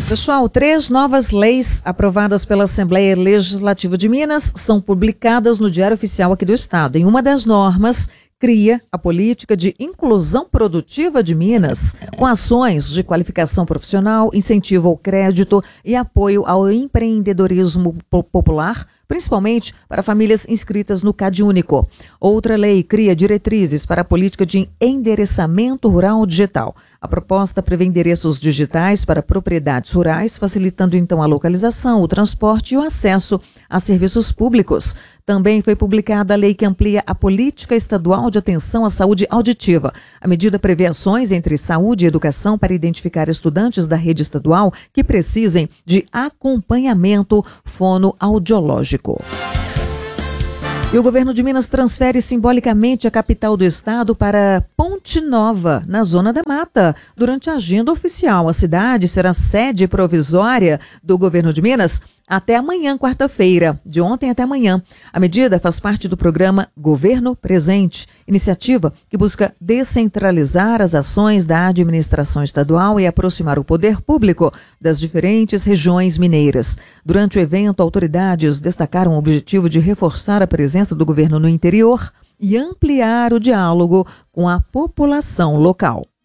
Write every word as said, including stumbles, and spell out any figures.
Pessoal, três novas leis aprovadas pela Assembleia Legislativa de Minas são publicadas no Diário Oficial aqui do Estado. Em uma das normas, cria a política de inclusão produtiva de Minas, com ações de qualificação profissional, incentivo ao crédito e apoio ao empreendedorismo popular, principalmente para famílias inscritas no CadÚnico. Outra lei cria diretrizes para a política de endereçamento rural digital. A proposta prevê endereços digitais para propriedades rurais, facilitando então a localização, o transporte e o acesso a serviços públicos. Também foi publicada a lei que amplia a política estadual de atenção à saúde auditiva. A medida prevê ações entre saúde e educação para identificar estudantes da rede estadual que precisem de acompanhamento fonoaudiológico. E o governo de Minas transfere simbolicamente a capital do estado para Ponte Nova, na Zona da Mata. Durante a agenda oficial, a cidade será sede provisória do governo de Minas até amanhã, quarta-feira, de ontem até amanhã. A medida faz parte do programa Governo Presente, iniciativa que busca descentralizar as ações da administração estadual e aproximar o poder público das diferentes regiões mineiras. Durante o evento, autoridades destacaram o objetivo de reforçar a presença do governo no interior e ampliar o diálogo com a população local.